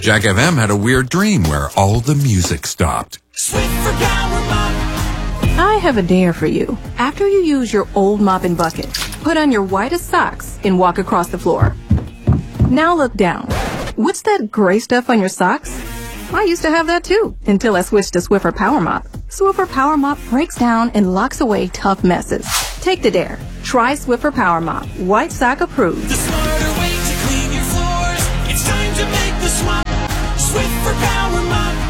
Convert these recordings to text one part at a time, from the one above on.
Jack FM had a weird dream where all the music stopped. Swiffer Power Mop. I have a dare for you. After you use your old mopping bucket, put on your whitest socks and walk across the floor. Now look down. What's that gray stuff on your socks? I used to have that too, until I switched to Swiffer Power Mop. Swiffer Power Mop breaks down and locks away tough messes. Take the dare. Try Swiffer Power Mop. White sock approved. The smarter way to clean your floors. It's time to make the swap. Swiffer Power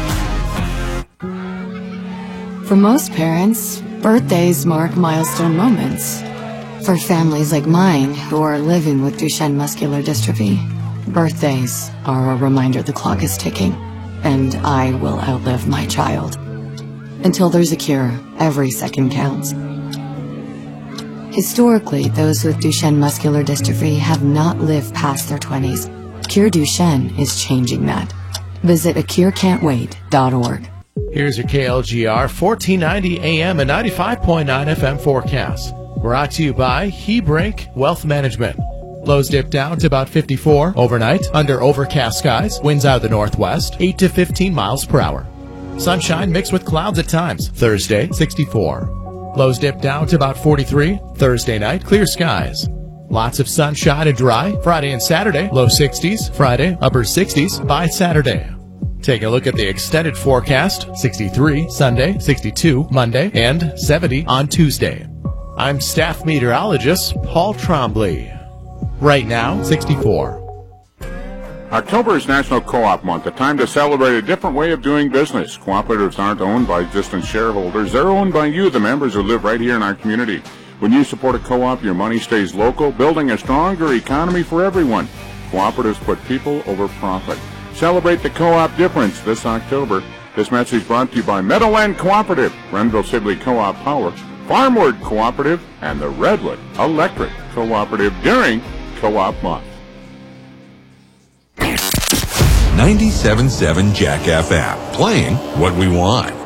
Mop. For most parents, birthdays mark milestone moments. For families like mine who are living with Duchenne muscular dystrophy, birthdays are a reminder the clock is ticking, and I will outlive my child. Until there's a cure, every second counts. Historically, those with Duchenne muscular dystrophy have not lived past their 20s. Cure Duchenne is changing that. Visit acurecan'twait.org. Here's your KLGR 1490 AM and 95.9 FM forecast. Brought to you by Hebrink Wealth Management. Lows dip down to about 54 overnight under overcast skies. Winds out of the northwest, 8 to 15 miles per hour. Sunshine mixed with clouds at times. Thursday, 64. Lows dip down to about 43. Thursday night, clear skies. Lots of sunshine and dry. Friday and Saturday, low 60s. Friday, upper 60s by Saturday. Take a look at the extended forecast. 63 Sunday, 62 Monday, and 70 on Tuesday. I'm staff meteorologist Paul Trombley. Right now, 64. October is National Co-op Month, a time to celebrate a different way of doing business. Cooperatives aren't owned by distant shareholders. They're owned by you, the members who live right here in our community. When you support a co-op, your money stays local, building a stronger economy for everyone. Cooperatives put people over profit. Celebrate the co-op difference this October. This message brought to you by Meadowland Cooperative, Renville Sibley Co-op Power, Farmwood Cooperative, and the Redwood Electric Cooperative during Co-op Month. 97.7 Jack FM, playing what we want.